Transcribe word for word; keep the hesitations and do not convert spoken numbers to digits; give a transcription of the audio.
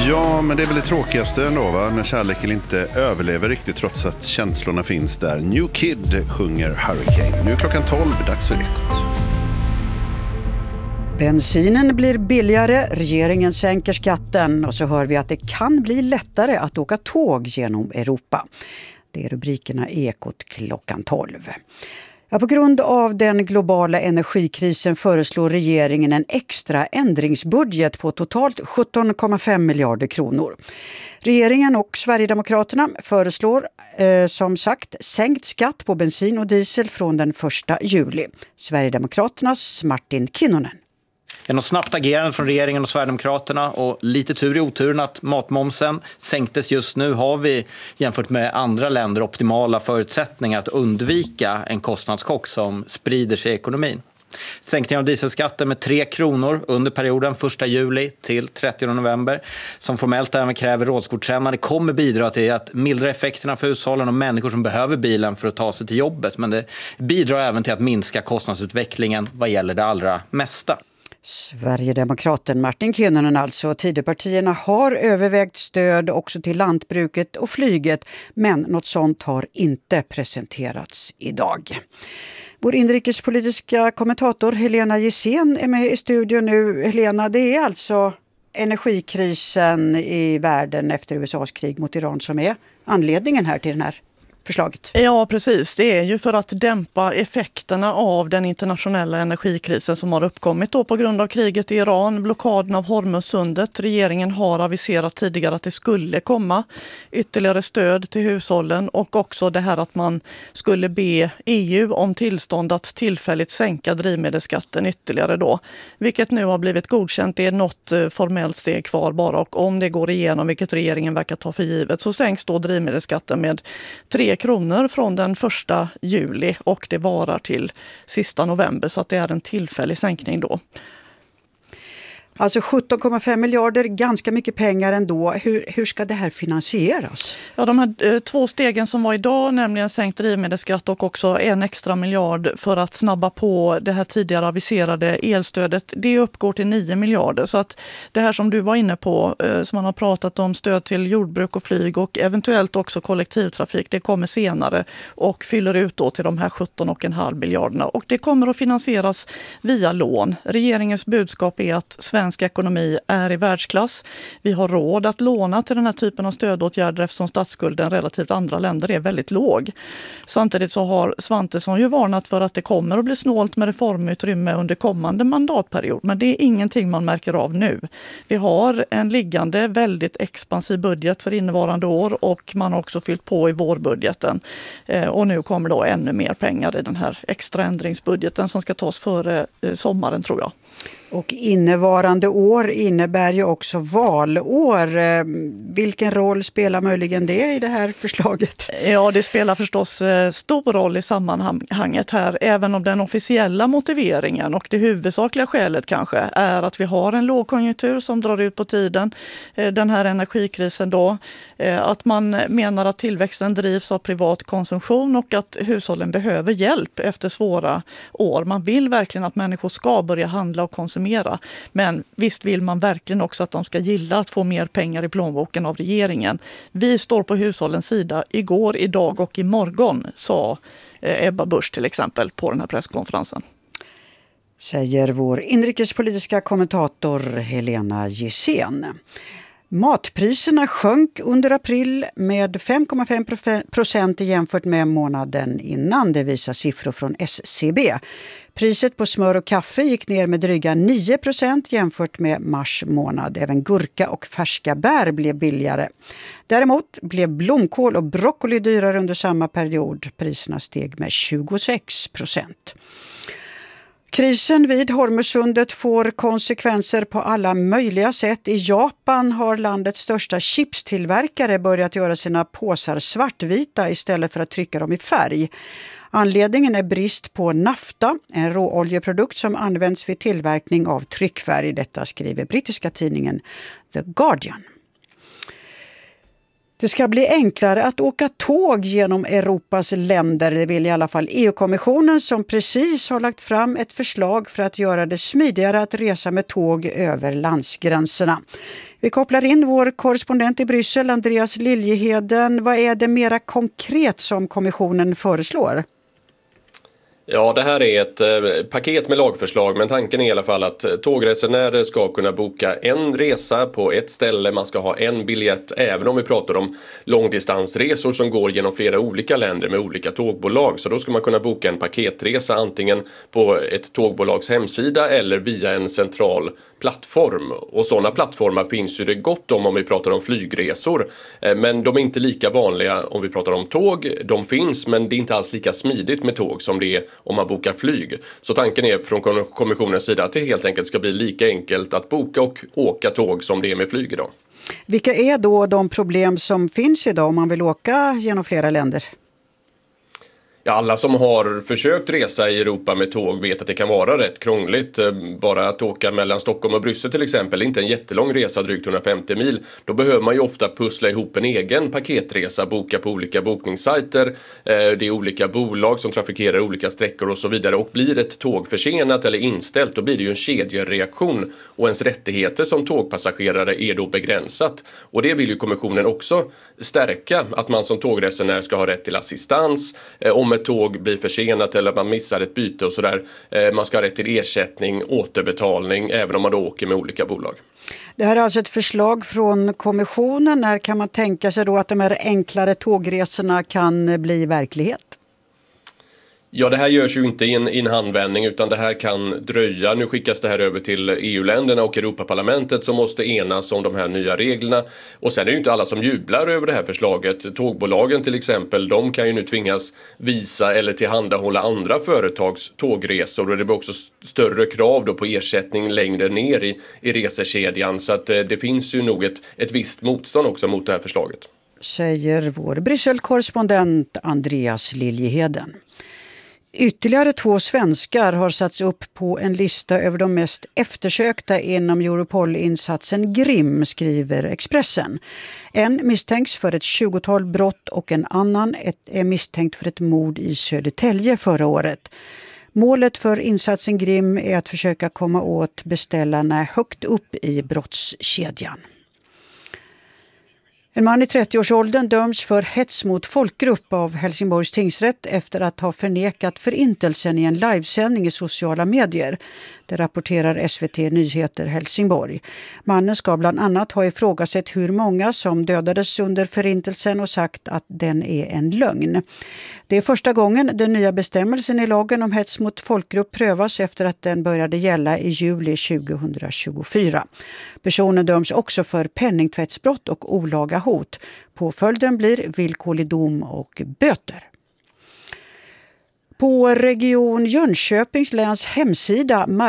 Ja, men det är väl det tråkigaste ändå, va? När kärleken inte överlever riktigt trots att känslorna finns där. New Kid sjunger Hurricane. Nu är klockan tolv, dags för Ekot. Bensinen blir billigare, regeringen sänker skatten och så hör vi att det kan bli lättare att åka tåg genom Europa. Det är rubrikerna i Ekot klockan tolv. Ja, på grund av den globala energikrisen föreslår regeringen en extra ändringsbudget på totalt sjutton komma fem miljarder kronor. Regeringen och Sverigedemokraterna föreslår eh, som sagt sänkt skatt på bensin och diesel från den första juli. Sverigedemokraternas Martin Kinnunen. Genom snabbt agerande från regeringen och Sverigedemokraterna och lite tur i oturen att matmomsen sänktes just nu har vi jämfört med andra länder optimala förutsättningar att undvika en kostnadschock som sprider sig i ekonomin. Sänkningen av dieselskatten med tre kronor under perioden första juli till trettionde november som formellt även kräver rådsgodkännande kommer bidra till att mildra effekterna för hushållen och människor som behöver bilen för att ta sig till jobbet. Men det bidrar även till att minska kostnadsutvecklingen vad gäller det allra mesta. Sverigedemokraten Martin Kinnunen alltså. Tidöpartierna har övervägt stöd också till lantbruket och flyget, men något sånt har inte presenterats idag. Vår inrikespolitiska kommentator Helena Gissén är med i studion nu. Helena, det är alltså energikrisen i världen efter U S A:s krig mot Iran som är anledningen här till den här förslaget. Ja, precis. Det är ju för att dämpa effekterna av den internationella energikrisen som har uppkommit då på grund av kriget i Iran, blockaden av Hormuzsundet. Regeringen har aviserat tidigare att det skulle komma ytterligare stöd till hushållen och också det här att man skulle be E U om tillstånd att tillfälligt sänka drivmedelsskatten ytterligare då. Vilket nu har blivit godkänt. Det är något formellt steg kvar bara och om det går igenom, vilket regeringen verkar ta för givet, så sänks då drivmedelsskatten med tre kronor från den första juli och det varar till sista november så att det är en tillfällig sänkning då. Alltså sjutton komma fem miljarder, ganska mycket pengar ändå. Hur, hur ska det här finansieras? Ja, de här eh, två stegen som var idag, nämligen sänkt drivmedelsskatt och också en extra miljard för att snabba på det här tidigare aviserade elstödet, det uppgår till nio miljarder. Så att det här som du var inne på, eh, som man har pratat om, stöd till jordbruk och flyg och eventuellt också kollektivtrafik, det kommer senare och fyller ut då till de här sjutton komma fem miljarderna. Och det kommer att finansieras via lån. Regeringens budskap är att svensk ekonomi är i världsklass. Vi har råd att låna till den här typen av stödåtgärder eftersom statsskulden relativt andra länder är väldigt låg. Samtidigt så har Svantesson ju varnat för att det kommer att bli snålt med reformutrymme under kommande mandatperiod. Men det är ingenting man märker av nu. Vi har en liggande väldigt expansiv budget för innevarande år och man har också fyllt på i vårbudgeten. Eh, och nu kommer då ännu mer pengar i den här extra ändringsbudgeten som ska tas före eh, sommaren tror jag. Och innevarande år innebär ju också valår. Vilken roll spelar möjligen det i det här förslaget? Ja, det spelar förstås stor roll i sammanhanget här. Även om den officiella motiveringen och det huvudsakliga skälet kanske är att vi har en lågkonjunktur som drar ut på tiden. Den här energikrisen då. Att man menar att tillväxten drivs av privat konsumtion och att hushållen behöver hjälp efter svåra år. Man vill verkligen att människor ska börja handla och konsumera. Men visst vill man verkligen också att de ska gilla att få mer pengar i plånboken av regeringen. Vi står på hushållens sida igår, idag och imorgon, sa Ebba Busch till exempel på den här presskonferensen. Säger vår inrikespolitiska kommentator Helena Gissén. Matpriserna sjönk under april med fem komma fem procent jämfört med månaden innan, det visar siffror från S C B. Priset på smör och kaffe gick ner med dryga nio procent jämfört med mars månad. Även gurka och färska bär blev billigare. Däremot blev blomkål och broccoli dyrare under samma period. Priserna steg med tjugosex procent. Krisen vid Hormuzsundet får konsekvenser på alla möjliga sätt. I Japan har landets största chipstillverkare börjat göra sina påsar svartvita istället för att trycka dem i färg. Anledningen är brist på nafta, en råoljeprodukt som används vid tillverkning av tryckfärg. Detta skriver brittiska tidningen The Guardian. Det ska bli enklare att åka tåg genom Europas länder, det vill i alla fall E U-kommissionen som precis har lagt fram ett förslag för att göra det smidigare att resa med tåg över landsgränserna. Vi kopplar in vår korrespondent i Bryssel, Andreas Liljeheden. Vad är det mera konkret som kommissionen föreslår? Ja, det här är ett eh, paket med lagförslag, men tanken är i alla fall att eh, tågresenärer ska kunna boka en resa på ett ställe. Man ska ha en biljett även om vi pratar om långdistansresor som går genom flera olika länder med olika tågbolag. Så då ska man kunna boka en paketresa antingen på ett tågbolags hemsida eller via en central plattform. Och sådana plattformar finns ju det gott om om vi pratar om flygresor. Eh, men de är inte lika vanliga om vi pratar om tåg. De finns, men det är inte alls lika smidigt med tåg som det är om man bokar flyg. Så tanken är från kommissionens sida att det helt enkelt ska bli lika enkelt att boka och åka tåg som det är med flyg idag. Vilka är då de problem som finns idag om man vill åka genom flera länder? Ja, alla som har försökt resa i Europa med tåg vet att det kan vara rätt krångligt. Bara att åka mellan Stockholm och Bryssel till exempel, inte en jättelång resa, drygt hundrafemtio mil. Då behöver man ju ofta pussla ihop en egen paketresa, boka på olika bokningssajter. Det är olika bolag som trafikerar olika sträckor och så vidare. Och blir ett tåg försenat eller inställt, då blir det ju en kedjereaktion. Och ens rättigheter som tågpassagerare är då begränsat. Och det vill ju kommissionen också stärka, att man som tågresenär ska ha rätt till assistans om ett tåg blir försenat eller man missar ett byte och sådär. Man ska ha rätt till ersättning, återbetalning, även om man då åker med olika bolag. Det här är alltså ett förslag från kommissionen. När kan man tänka sig då att de här enklare tågresorna kan bli verklighet? Ja, det här görs ju inte i en, i en handvändning utan det här kan dröja. Nu skickas det här över till E U-länderna och Europaparlamentet som måste enas om de här nya reglerna. Och sen är det ju inte alla som jublar över det här förslaget. Tågbolagen till exempel, de kan ju nu tvingas visa eller tillhandahålla andra företags tågresor. Och det blir också större krav då på ersättning längre ner i, i resekedjan. Så att det finns ju nog ett, ett visst motstånd också mot det här förslaget. Säger vår Bryssel-korrespondent Andreas Liljeheden. Ytterligare två svenskar har satts upp på en lista över de mest eftersökta inom Europol-insatsen Grim, skriver Expressen. En misstänks för ett tjugotal brott och en annan är misstänkt för ett mord i Södertälje förra året. Målet för insatsen Grim är att försöka komma åt beställarna högt upp i brottskedjan. En man i trettioårsåldern döms för hets mot folkgrupp av Helsingborgs tingsrätt efter att ha förnekat förintelsen i en livesändning i sociala medier. Det rapporterar S V T Nyheter Helsingborg. Mannen ska bland annat ha ifrågasatt hur många som dödades under förintelsen och sagt att den är en lögn. Det är första gången den nya bestämmelsen i lagen om hets mot folkgrupp prövas efter att den började gälla i juli tjugohundratjugofyra. Personen döms också för penningtvättsbrott och olaga hot. Påföljden blir villkorlig dom och böter. På Region Jönköpings läns hemsida